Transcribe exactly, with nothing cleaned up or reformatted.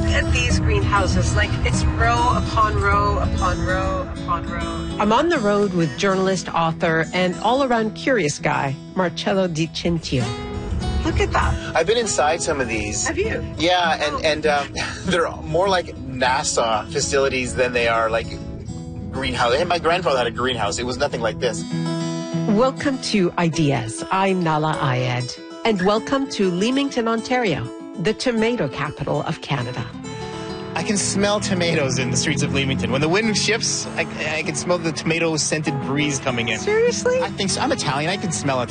Look at these greenhouses, like it's row upon row upon row upon row. I'm on the road with journalist, author, and all-around curious guy, Marcello Di Cintio. Look at that. I've been inside some of these. Have you? Yeah, and, and um, they're more like NASA facilities than they are like greenhouse. My grandfather had a greenhouse. It was nothing like this. Welcome to Ideas. I'm Nahlah Ayed. And welcome to Leamington, Ontario, the tomato capital of Canada. I can smell tomatoes in the streets of Leamington. When the wind shifts, I, I can smell the tomato-scented breeze coming in. Seriously? I think so. I'm Italian. I can smell it.